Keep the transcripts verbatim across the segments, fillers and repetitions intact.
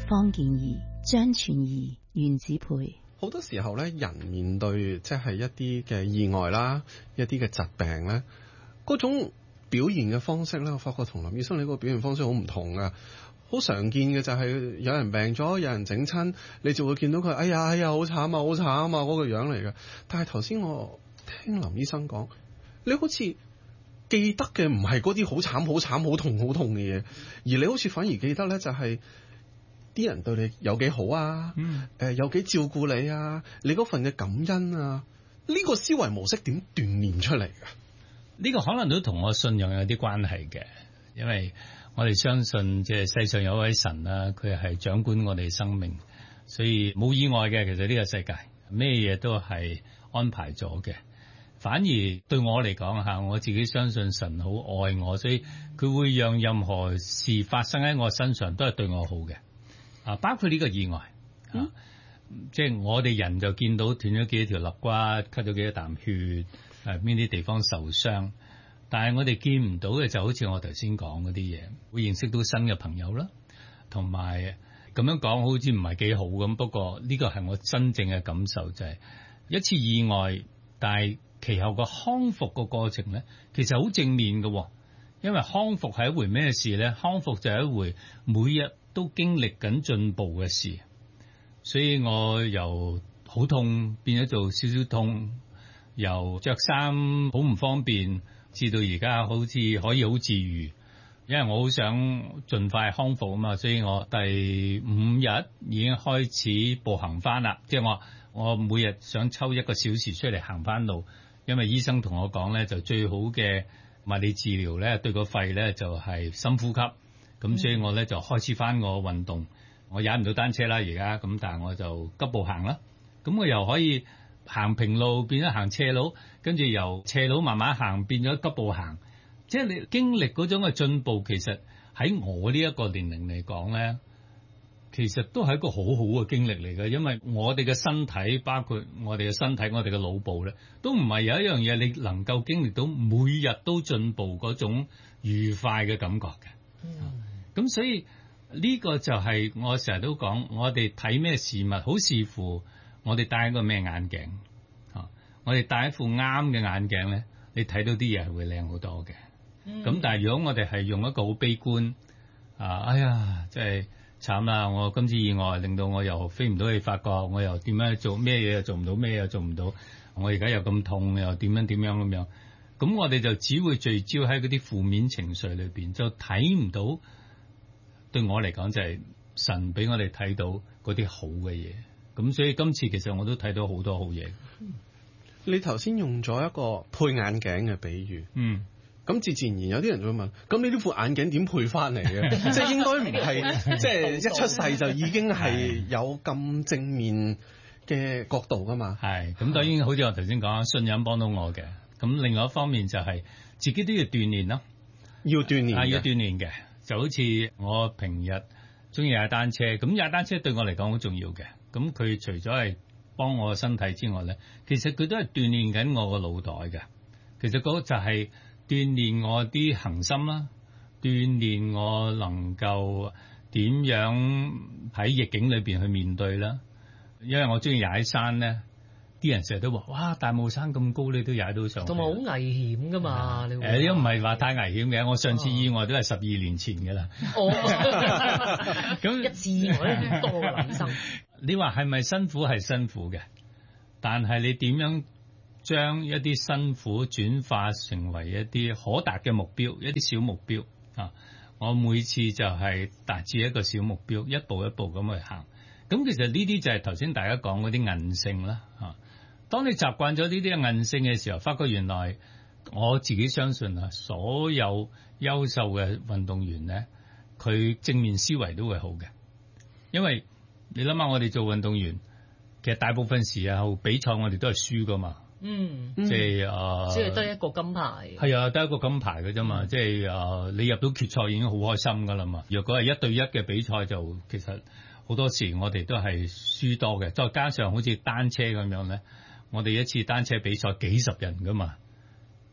方健儀、張全儀、袁子培。 好多時候咧，人面對即係一啲嘅意外啦，一啲嘅疾病咧，嗰種表現嘅方式咧，我發覺同林醫生你個表現方式好唔同噶。好常見嘅就係有人病咗，有人整親，你就會見到佢，哎呀哎呀，好慘啊，好慘啊，嗰個樣嚟嘅。但係頭先我聽林醫生講，你好似記得嘅唔係嗰啲好慘好慘好痛好痛嘅嘢，而你好似反而記得咧就係啲人對你有幾好啊， 嗯誒有幾照顧你啊，你嗰份嘅感恩啊，呢個思維模式點鍛鍊出嚟㗎？ 呢個可能都同我信仰有啲關係嘅，因為我哋相信即係世上有一位神啦，佢係掌管我哋生命，所以冇意外嘅。其實呢個世界咩嘢都係安排咗嘅。反而對我嚟講吓，我自己相信神好愛我，所以佢會讓任何事發生喺我身上都係對我好嘅。啊，包括呢個意外，嗯、啊，即係我哋人就見到斷咗幾條肋骨，咳咗幾多啖血，誒邊啲地方受傷。但係我哋見唔到嘅就好似我頭先講嗰啲嘢，會認識到新嘅朋友啦，同埋咁樣講好似唔係幾好咁。不過呢個係我真正嘅感受，就係一次意外，但係其後個康復個過程咧，其實好正面嘅。因為康復係一回咩事咧？康復就係一回每日都經歷緊進步嘅事。所以我由好痛變咗做少少痛，由着衫好唔方便，至到而家好似可以好自如，因為我好想盡快康復啊嘛，所以我第五日已經開始步行翻啦。即係我我每日想抽一個小時出嚟行翻路，因為醫生同我講咧，就最好嘅物理治療咧對個肺咧就係深呼吸。咁所以我咧就開始翻我運動，我踩唔到單車啦而家，咁但係我就急步行啦。咁我又可以行平路變咗行斜路，跟住由斜路慢慢行變咗急步行，即係你經歷嗰種嘅進步，其實喺我呢一個年齡嚟講咧，其實都係一個好好嘅經歷嚟嘅。因為我哋嘅身體，包括我哋嘅身體，我哋嘅腦部咧，都唔係有一樣嘢你能夠經歷到每日都進步嗰種愉快嘅感覺嘅。咁、嗯、所以呢個就係我成日都講，我哋睇咩事物好視乎我哋戴一個咩眼鏡。啊，我哋戴一副啱嘅眼鏡咧，你睇到啲嘢係會靚好多嘅。咁、嗯、但係如果我哋係用一個好悲觀啊，哎呀，即係慘啦！我今次意外令到我又飛唔到去法國，我又點樣做咩嘢又做唔到，咩嘢又做唔到，我而家又咁痛，又點樣點樣咁樣。咁我哋就只會聚焦喺嗰啲負面情緒裏邊，就睇唔到。對我嚟講就係神俾我哋睇到嗰啲好嘅嘢。咁所以今次其實我都睇到好多好嘢。 你頭先用咗一個配眼鏡嘅比喻，嗯，咁自自然然有啲人會問，咁你呢副眼鏡點配翻嚟嘅？即係應該唔係，即係一出世就已經係有咁正面嘅角度噶嘛？係，咁當然好似我頭先講，信仰幫到我嘅。咁另外一方面就係自己都要鍛鍊咯，要鍛鍊，係要鍛鍊嘅。就好似我平日中意踩單車，咁踩單車對我嚟講好重要嘅。咁佢除咗係幫我身體之外咧，其實佢都係鍛鍊緊我個腦袋嘅。其實嗰就係鍛鍊我啲恆心啦，鍛鍊我能夠點樣喺逆境裏邊去面對啦。因為我中意踩山咧，啲人成日都話：哇，大帽山咁高，你都踩到上去，同埋好危險噶嘛。誒，呢個唔係話太危險嘅。我上次意外都係十二年前嘅啦。哦，咁一次意外都多嘅人生。你話係咪辛苦？係辛苦嘅，但係你點樣將一啲辛苦轉化成為一啲可達嘅目標，一啲小目標啊？我每次就係達至一個小目標，一步一步咁去行。咁其實呢啲就係頭先大家講嗰啲韌性啦。啊，當你習慣咗呢啲韌性嘅時候，發覺原來我自己相信啊，所有優秀嘅運動員咧，佢正面思維都會好嘅。因為你諗下，我哋做運動員，其實大部分時候比賽我哋都係輸噶嘛。嗯，即係誒，即係得一個金牌。係啊，得一個金牌嘅啫嘛。即係誒，你入到決賽已經好開心噶啦嘛。若果係一對一嘅比賽，就其實好多時我哋都係輸多嘅。再加上好似單車咁樣咧，我哋一次單車比賽幾十人噶嘛，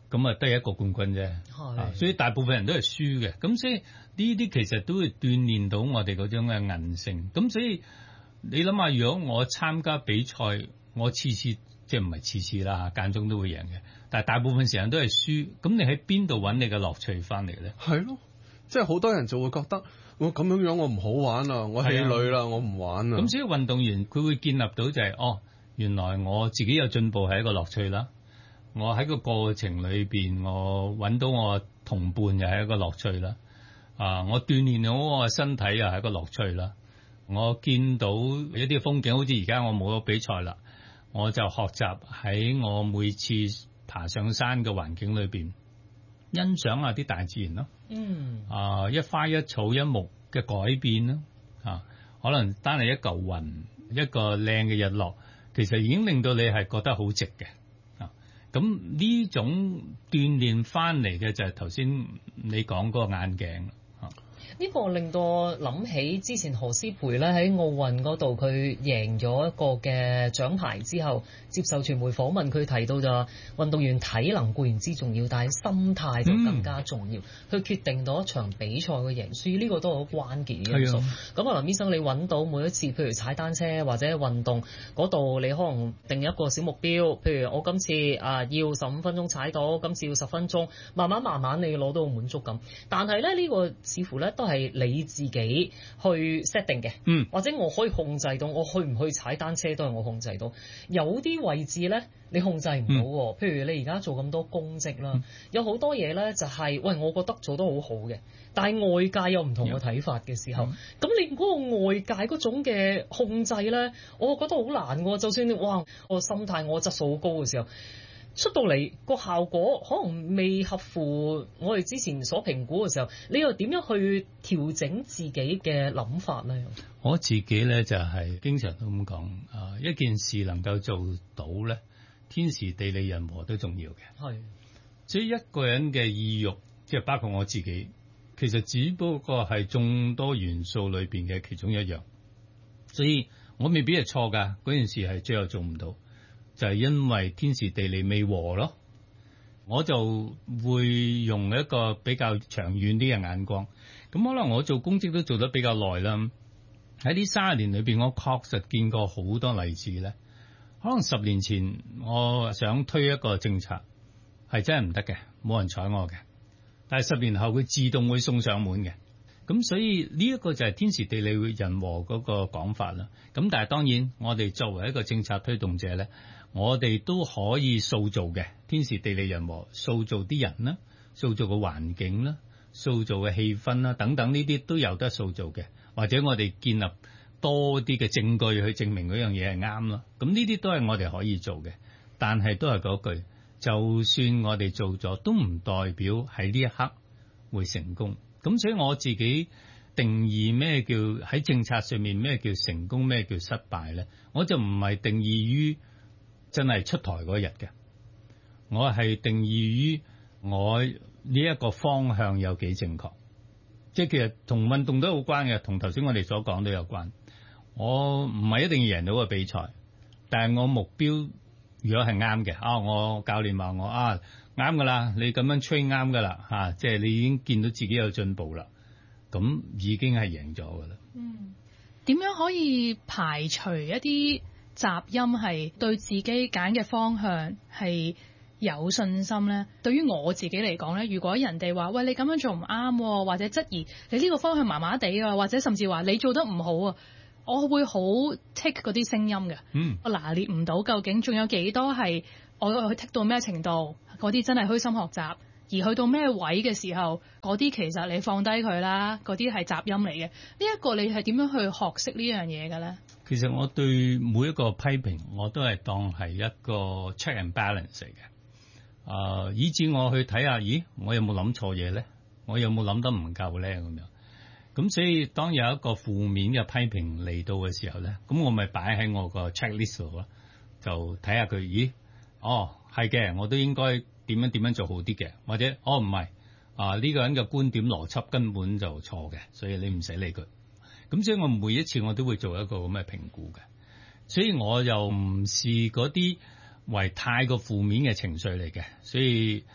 咁啊得一個冠軍啫，啊，所以大部分人都係輸嘅。咁所以呢啲其實都會鍛鍊到我哋嗰種嘅韌性。咁所以你諗下，如果我參加比賽，我次次即係唔係次次啦，間中都會贏嘅，但係大部分時間都係輸。咁你喺邊度揾你嘅樂趣翻嚟咧？ 係咯，即係好多人就會覺得我咁樣樣我唔好玩啊，我氣餒啦，我唔玩啊。 咁所以運動員佢會建立到就係、是、哦，原來我自己有進步係一個樂趣啦。我喺個過程裏邊，我揾到我同伴又係一個樂趣啦。啊，我鍛鍊到我身體又係一個樂趣啦。我見到一啲風景，好似而家我冇咗比賽啦，我就學習喺我每次爬上山嘅環境裏邊，欣賞下啲大自然咯。嗯。啊，一花一草一木嘅改變咯。啊，可能單係一嚿雲，一個靚嘅日落，其實已經令到你係覺得好值嘅。咁呢種鍛鍊翻嚟嘅就係頭先你講嗰個眼鏡。 呢個令到我諗起之前何詩蓓咧喺奧運嗰度，佢贏咗一個嘅獎牌之後，接受傳媒訪問，佢提到就話運動員體能固然之重要，但係心態就更加重要，去、嗯、決定到一場比賽嘅贏輸，呢、這個都係好關鍵嘅因素。咁啊，林醫生，你揾到每一次譬如踩單車或者運動嗰度，你可能定一個小目標，譬如我今次啊要十五分鐘踩到，今次要十分鐘，慢慢慢慢你攞到滿足感。但係咧呢、這個似乎咧都係你自己去 set 定嘅，嗯，或者我可以控制到，我去唔去踩單車都係我控制到。有啲位置咧，你控制唔到喎。譬如你而家做咁多公職啦，嗯、有好多嘢咧就係、是，喂，我覺得做得好好嘅，但係外界有唔同嘅睇法嘅時候，咁、嗯、你嗰個外界嗰種嘅控制咧，我覺得好難喎。就算你哇，我心態我質素好高嘅時候，出到嚟個效果可能未合乎我哋之前所評估嘅時候，你又點樣去調整自己嘅諗法咧？ 我自己咧就係、是、經常都咁講，啊，一件事能夠做到咧，天時地利人和都重要嘅。係，所以一個人嘅意欲，即係包括我自己，其實只不過係眾多元素裏邊嘅其中一樣。所以我未必係錯㗎，嗰件事係最後做唔到。就係因為天時地利未和咯，我就會用一個比較長遠啲嘅眼光。咁可能我做公職都做得比較耐啦，喺呢三十年裏邊，我確實見過好多例子咧。可能十年前我想推一個政策，係真係唔得嘅，冇人睬我嘅。但係十年後佢自動會送上門嘅。咁所以呢一個就係天時地利人和嗰個講法啦。咁但係當然，我哋作為一個政策推動者咧，我哋都可以塑造嘅天時地利人和，塑造啲人啦，塑造個環境啦，塑造嘅氣氛啦，等等呢啲都有得塑造嘅。或者我哋建立多啲嘅證據去證明嗰樣嘢係啱咯。咁呢啲都係我哋可以做嘅。但係都係嗰句，就算我哋做咗，都唔代表喺呢一刻會成功。咁所以我自己定義咩叫喺政策上面咩叫成功，咩叫失敗咧？我就唔係定義於真係出台嗰日嘅，我係定義於我呢一個方向有幾正確。即係其實同運動都好關嘅，同頭先我哋所講都有關。我唔係一定要贏到個比賽，但係我目標如果係啱嘅，啊我教練話我啊啱噶啦，你咁樣 train 啱噶啦嚇，即係你已經見到自己有進步啦，咁已經係贏咗噶啦。 嗯，點樣可以排除一啲雜音係對自己揀嘅方向係有信心咧？對於我自己嚟講咧，如果人哋話喂，你咁樣做唔啱，或者質疑你呢個方向麻麻地啊，或者甚至話你做得唔好啊，我會好 take 嗰啲聲音嘅。嗯，我拿捏唔到究竟仲有幾多係我去 take 到咩程度，嗰啲真係虛心學習，而去到咩位嘅時候，嗰啲其實你放低佢啦，嗰啲係雜音嚟嘅。呢一個你係點樣去學識呢樣嘢嘅咧？ 其實我對每一個批評我都係當係一個 check and balance 嚟嘅。啊、呃，以至我去睇下，咦，我有冇諗錯嘢咧？我有冇諗得唔夠咧？咁樣，咁所以當有一個負面嘅批評嚟到嘅時候咧，咁我咪擺喺我個 checklist 度咯，就睇下佢，咦，哦，係嘅，我都應該點樣點樣做好啲嘅，或者，哦，唔係，啊，呢個人嘅觀點邏輯根本就錯嘅，所以你唔使理佢。咁所以我每一次我都會做一個咁嘅評估嘅，所以我又唔視嗰啲為太過負面嘅情緒嚟嘅，所以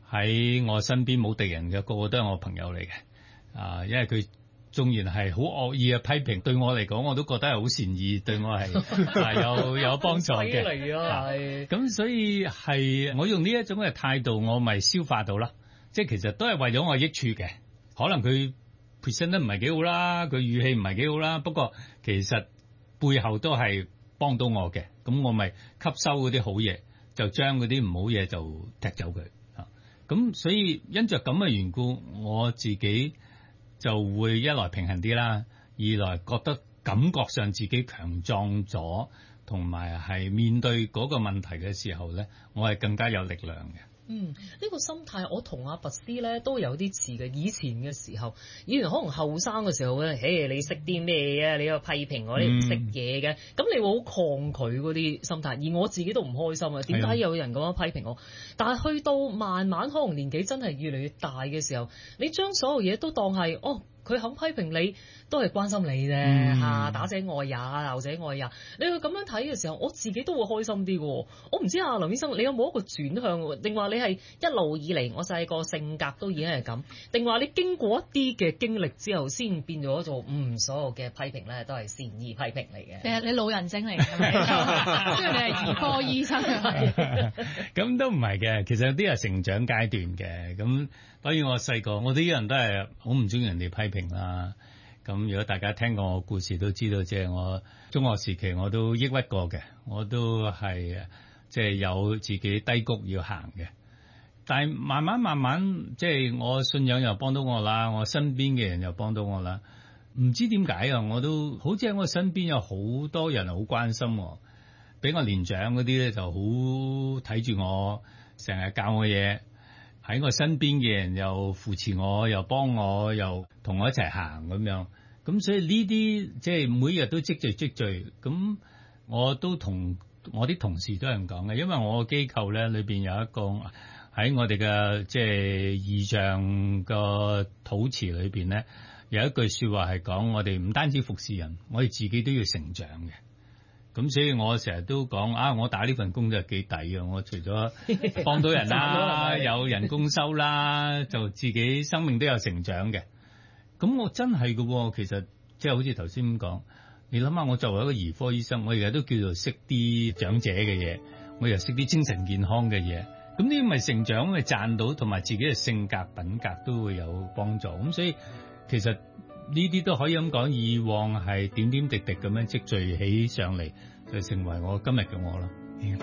喺我身邊冇敵人嘅，個個都係我朋友嚟嘅。啊，因為佢縱然係好惡意嘅批評，對我嚟講我都覺得係好善意，對我係、啊、有有幫助嘅。 嚟啊，係。 咁所以係我用呢一種嘅態度，我咪消化到啦。即係其實都係為咗我益處嘅。可能佢 present 得唔係幾好啦，佢語氣唔係幾好啦，不過其實背後都係幫到我嘅。咁我咪吸收嗰啲好嘢，就將嗰啲唔好嘢就踢走佢。咁所以因着咁嘅緣故，我自己就會一來平衡啲啦，二來覺得感覺上自己強壯咗，同埋係面對嗰個問題嘅時候咧，我係更加有力量嘅。 嗯，呢、這個心態我同阿拔斯咧都有啲似嘅。以前嘅時候，以前可能後生嘅時候咧，嘿，你識啲咩啊？你又批評我，你唔識嘢嘅，咁、嗯、你會好抗拒嗰啲心態。而我自己都唔開心啊！點解有人咁樣批評我？但係去到慢慢可能年紀真係越嚟越大嘅時候，你將所有嘢都當係哦。佢肯批評你，都係關心你啫嚇、嗯啊，打者愛也，鬧者愛也。你去咁樣睇嘅時候，我自己都會開心啲嘅。我唔知啊，林醫生，你有冇一個轉向？定話你係一路以嚟，我細個性格都已經係咁？定話你經過一啲嘅經歷之後，先變咗做嗯，所有嘅批評咧都係善意批評嚟嘅。 其實你老人精嚟嘅，因為你係兒科醫生。 咁都唔係嘅，其實有啲係成長階段嘅。咁當然我細個，我哋啲人都係好唔中意人哋批評啦。咁如果大家聽過我故事都知道，即係我中學時期我都抑鬱過嘅，我都係即係有自己低谷要行嘅。但係慢慢慢慢，即係我信仰又幫到我啦，我身邊嘅人又幫到我啦。唔知點解啊，我都好似喺我身邊有好多人好關心我，比我年長嗰啲咧就好睇住我，成日教我嘢。喺我身邊嘅人又扶持我，又幫我，又同我一齊行咁樣，咁所以呢啲即係每日都積聚積聚，咁我都同我啲同事都係咁講嘅，因為我個機構咧裏邊有一個喺我哋嘅即係異象個禱詞裏邊咧，有一句說話係講我哋唔單止服侍人，我哋自己都要成長嘅。咁所以我成日都講啊，我打呢份工就幾抵啊！我除咗幫到人啦，有人工收啦，就自己生命都有成長嘅。咁我真係嘅，其實即係好似頭先咁講，你諗下，我作為一個兒科醫生，我而家都叫做識啲長者嘅嘢，我又識啲精神健康嘅嘢。咁呢啲咪成長咪賺到，同埋自己嘅性格品格都會有幫助。咁所以其實呢啲都可以咁講，以往係點點滴滴咁樣積聚起上嚟，就成為我今日嘅我啦。